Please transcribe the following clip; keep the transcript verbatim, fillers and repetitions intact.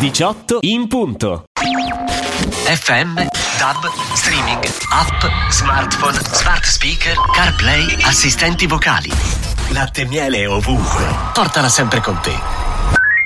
diciotto in punto. F M, D A B, streaming, app, smartphone, smart speaker, CarPlay, assistenti vocali. Latte e miele ovunque. Portala sempre con te.